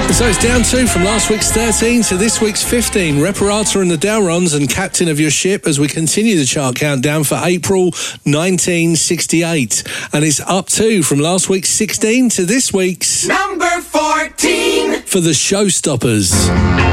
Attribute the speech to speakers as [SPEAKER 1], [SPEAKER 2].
[SPEAKER 1] So it's down 2 from last week's 13 to this week's 15. Reparata and the Delrons and Captain of Your Ship as we continue the chart countdown for April 1968. And it's up 2 from last week's 16 to this week's
[SPEAKER 2] number 14
[SPEAKER 1] for the Showstoppers.